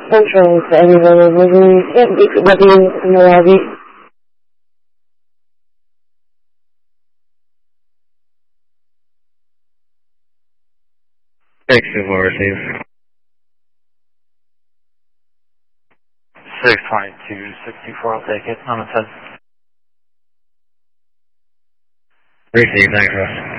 Central to everyone over the ready in the lobby. Thanks, 2-4 receive. 622, 64, I'll take it. I'm a 10. Receive, thanks, Russ.